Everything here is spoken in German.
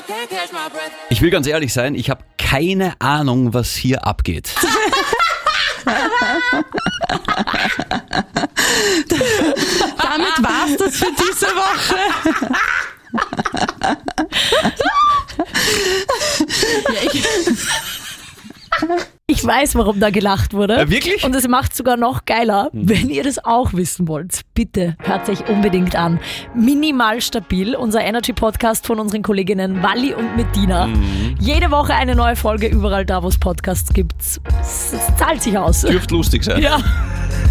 Ich will ganz ehrlich sein, ich habe keine Ahnung, was hier abgeht. Damit war's das für diese Woche. Ich weiß, warum da gelacht wurde. Wirklich? Und es macht sogar noch geiler. Wenn ihr das auch wissen wollt, bitte hört euch unbedingt an. Minimal stabil, unser Energy-Podcast von unseren Kolleginnen Wally und Medina. Jede Woche eine neue Folge, überall da, wo es Podcasts gibt. Es zahlt sich aus. Dürfte lustig sein. Ja.